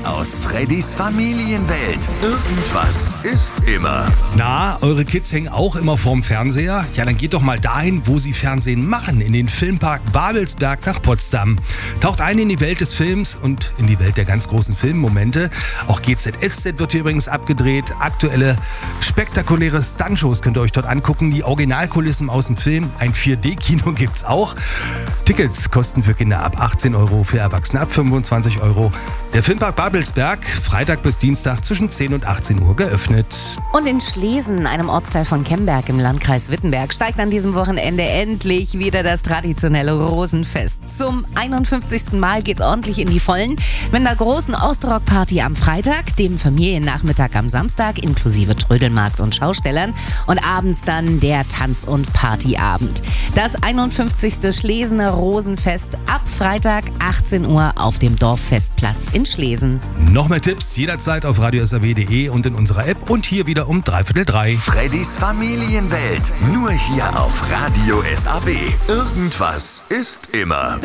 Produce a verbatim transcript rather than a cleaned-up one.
aus Freddys Familienwelt. Irgendwas ist immer. Na, eure Kids hängen auch immer vorm Fernseher? Ja, dann geht doch mal dahin, wo sie Fernsehen machen, in den Filmpark Babelsberg nach Potsdam. Taucht ein in die Welt des Films und in die Welt der ganz großen Filmmomente. Auch G Z S Z wird hier übrigens abgedreht. Aktuelle, spektakuläre Stuntshows könnt ihr euch dort angucken. Die Originalkulissen aus dem Film. Ein vier D Kino gibt's auch. Tickets kosten für Kinder ab achtzehn Euro, für Erwachsene ab fünfundzwanzig Euro. Der Filmpark Babelsberg, Freitag bis Dienstag zwischen zehn und achtzehn Uhr geöffnet. Und in Schlesen, einem Ortsteil von Kemberg im Landkreis Wittenberg, steigt an diesem Wochenende endlich wieder das traditionelle Rosenfest. Zum einundfünfzigsten Mal geht's ordentlich in die Vollen mit einer großen Ostrock-Party am Freitag, dem Familiennachmittag am Samstag inklusive Trödelmarkt und Schaustellern und abends dann der Tanz- und Partyabend. Das einundfünfzigste Schlesener Rosenfest ab Freitag achtzehn Uhr auf dem Dorffestplatz in Schlesen. Noch mehr Tipps jederzeit auf radio s a w punkt d e und in unserer App und hier wieder um dreiviertel drei. Freddys Familienwelt. Nur hier auf Radio S A W. Irgendwas ist immer.